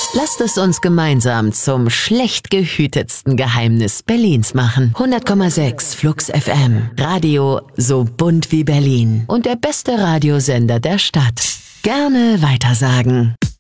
Lasst es uns gemeinsam zum schlecht gehütetsten Geheimnis Berlins machen. 100,6 Flux FM. Radio so bunt wie Berlin. Und der beste Radiosender der Stadt. Gerne weitersagen.